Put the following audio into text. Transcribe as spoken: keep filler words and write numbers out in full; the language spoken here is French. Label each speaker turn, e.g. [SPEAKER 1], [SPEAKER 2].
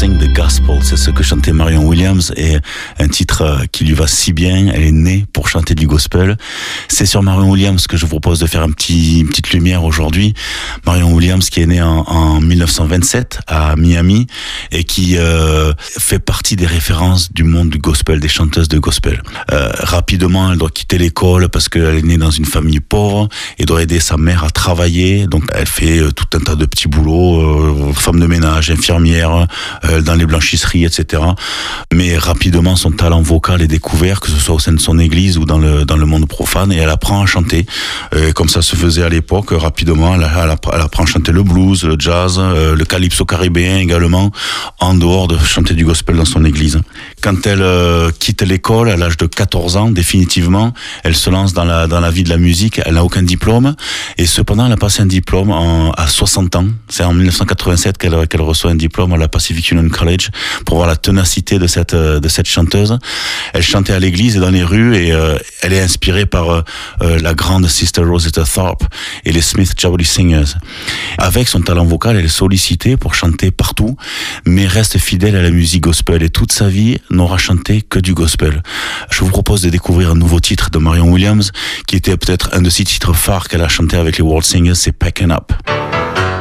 [SPEAKER 1] Sing the Gospel, c'est ce que chantait Marion Williams, et un titre qui lui va si bien. Elle est née pour chanter du gospel. C'est sur Marion Williams que je vous propose de faire un petit, une petite lumière aujourd'hui. Marion Williams qui est née en, en mille neuf cent vingt-sept à Miami et qui euh, fait partie des références du monde du gospel, des chanteuses de gospel. Euh, rapidement, elle doit quitter l'école parce qu'elle est née dans une famille pauvre et doit aider sa mère à travailler. Donc elle fait euh, tout un tas de petits boulots, euh, femme de ménage, infirmière, euh, dans les blanchisseries, et cetera. Mais rapidement, son talent vocal est découvert, que ce soit au sein de son église ou dans le dans le monde profane, et elle apprend à chanter, euh, comme ça se faisait à l'époque. Rapidement, elle, elle, apprend, elle apprend à chanter le blues, le jazz, euh, le calypso caribéen également, en dehors de chanter du gospel dans son église. Quand elle euh, quitte l'école à l'âge de quatorze ans, définitivement, elle se lance dans la dans la vie de la musique. Elle n'a aucun diplôme, et cependant, elle a passé un diplôme en, à soixante ans. C'est en mille neuf cent quatre-vingt-sept qu'elle qu'elle reçoit un diplôme à la Pacific Union College pour voir la ténacité de cette de cette chanteuse. Elle chantait à l'église et dans les rues, et euh, elle est inspirée par euh, la grande Sister Rosetta Tharpe et les Smith Jolly Singers. Avec son talent vocal, elle est sollicitée pour chanter partout, mais reste fidèle à la musique gospel, et toute sa vie n'aura chanté que du gospel. Je vous propose de découvrir un nouveau titre de Marion Williams, qui était peut-être un de ses titres phares qu'elle a chanté avec les World Singers, c'est Packin' Up.